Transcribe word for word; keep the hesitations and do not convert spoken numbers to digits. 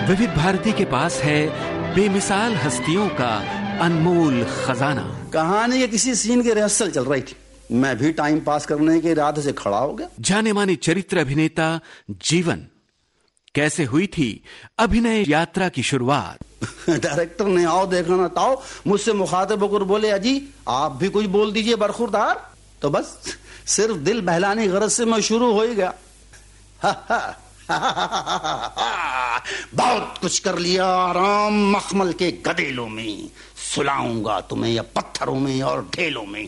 विविध भारती के पास है बेमिसाल हस्तियों का अनमोल खजाना। कहानी के किसी सीन की रिहर्सल चल रही थी, मैं भी टाइम पास करने के इरादे से खड़ा हो गया। जाने माने चरित्र अभिनेता जीवन, कैसे हुई थी अभिनय यात्रा की शुरुआत। डायरेक्टर ने आओ देखा ना ताओ मुझसे मुखातिब होकर बोले, अजी आप भी कुछ बोल दीजिए बरखुरदार। तो बस सिर्फ दिल बहलाने की गरज से मैं शुरू हो ही गया। बहुत कुछ कर लिया आराम मखमल के गदेलों में, सुलाऊंगा तुम्हें या पत्थरों में और ढेलों में,